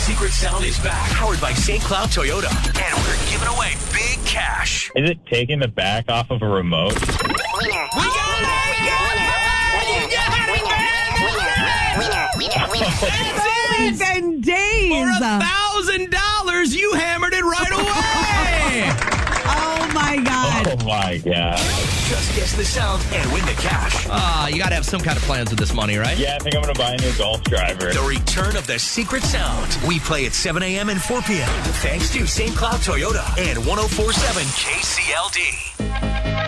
Secret Sound is back, powered by St. Cloud Toyota. And we're giving away big cash. Is it taking the back off of a remote? We got it! And days. For $1,000, you hammered it right away. Oh, my God. Oh, my God. Just guess the sound and win the cash. You got to have some kind of plans with this money, right? Yeah, I think I'm going to buy a new golf driver. The return of the Secret Sound. We play at 7 a.m. and 4 p.m. Thanks to St. Cloud Toyota and 104.7 KCLD.